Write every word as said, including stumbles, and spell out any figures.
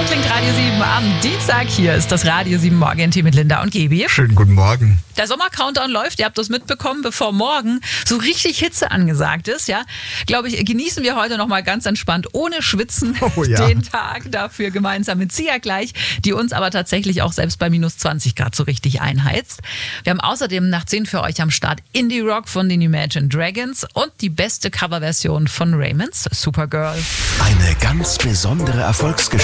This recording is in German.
klingt Radio sieben am Dienstag. Hier ist das Radio sieben Morgen-Team mit Linda und Gebi. Schönen guten Morgen. Der Sommer-Countdown läuft, ihr habt das mitbekommen, bevor morgen so richtig Hitze angesagt ist. Ja, glaube ich, genießen wir heute nochmal ganz entspannt, ohne Schwitzen, oh, ja. den Tag dafür gemeinsam mit Sia gleich, die uns aber tatsächlich auch selbst bei minus zwanzig Grad so richtig einheizt. Wir haben außerdem nach zehn für euch am Start Indie Rock von den Imagine Dragons und die beste Coverversion von Raymonds Supergirl. Eine ganz besondere Erfolgsgeschichte